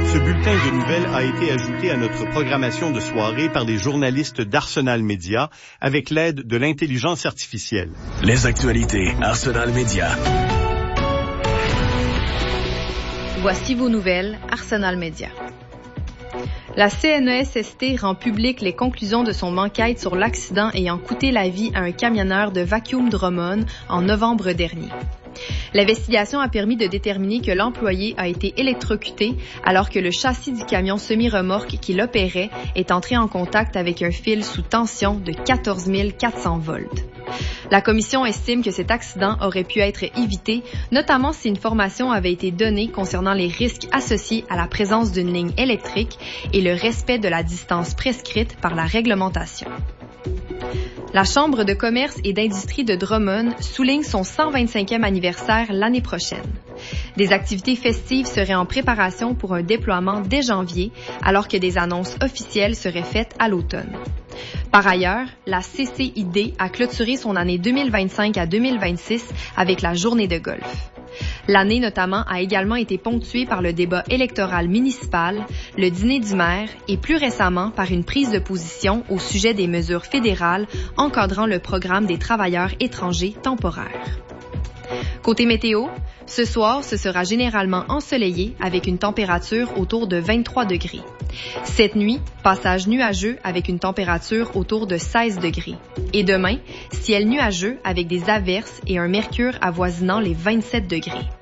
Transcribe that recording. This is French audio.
Ce bulletin de nouvelles a été ajouté à notre programmation de soirée par des journalistes d'Arsenal Média avec l'aide de l'intelligence artificielle. Les actualités Arsenal Média. Voici vos nouvelles Arsenal Média. La CNESST rend publiques les conclusions de son enquête sur l'accident ayant coûté la vie à un camionneur de Vacuum Drummond en novembre dernier. L'investigation a permis de déterminer que l'employé a été électrocuté alors que le châssis du camion semi-remorque qui l'opérait est entré en contact avec un fil sous tension de 14 400 volts. La commission estime que cet accident aurait pu être évité, notamment si une formation avait été donnée concernant les risques associés à la présence d'une ligne électrique et le respect de la distance prescrite par la réglementation. La Chambre de commerce et d'industrie de Drummond souligne son 125e anniversaire l'année prochaine. Des activités festives seraient en préparation pour un déploiement dès janvier, alors que des annonces officielles seraient faites à l'automne. Par ailleurs, la CCID a clôturé son année 2025 à 2026 avec la journée de golf. L'année notamment a également été ponctuée par le débat électoral municipal, le dîner du maire et plus récemment par une prise de position au sujet des mesures fédérales encadrant le programme des travailleurs étrangers temporaires. Côté météo, ce soir, ce sera généralement ensoleillé avec une température autour de 23 degrés. Cette nuit, passage nuageux avec une température autour de 16 degrés. Et demain, ciel nuageux avec des averses et un mercure avoisinant les 27 degrés.